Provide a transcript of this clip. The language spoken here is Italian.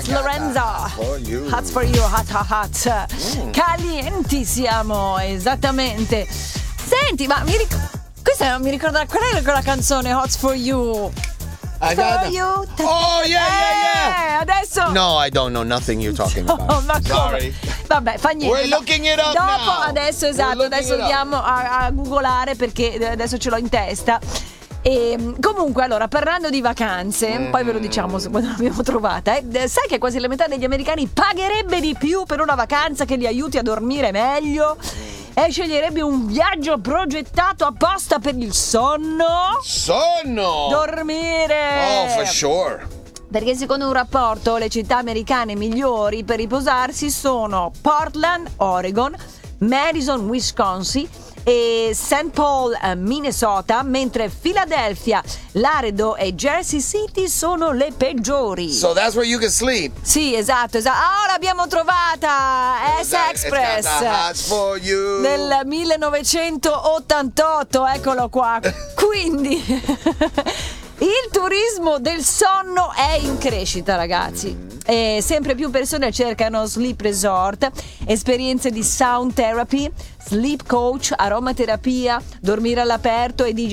Lorenzo, hot for you, hot. Calienti siamo, esattamente. Senti, ma questa non mi ricorda, qual è quella canzone Hot for You? For you. Oh yeah. Adesso No, I don't know nothing you're talking about. ma Sorry. Vabbè, fa niente. We're looking it up Dopo, now. adesso andiamo a googolare perché adesso ce l'ho in testa. E comunque, allora, parlando di vacanze, poi ve lo diciamo quando l'abbiamo trovata. Sai che quasi la metà degli americani pagherebbe di più per una vacanza che li aiuti a dormire meglio? E sceglierebbe un viaggio progettato apposta per il sonno? Dormire! Oh, for sure. Perché secondo un rapporto le città americane migliori per riposarsi sono Portland, Oregon, Madison, Wisconsin e St. Paul, Minnesota, mentre Philadelphia, Laredo e Jersey City sono le peggiori. So that's where you can sleep. Sì, esatto. L'abbiamo trovata! S-Express Hot for you. del 1988, eccolo qua. Quindi il turismo del sonno è in crescita, ragazzi. E sempre più persone cercano sleep resort, esperienze di sound therapy, sleep coach, aromaterapia, dormire all'aperto e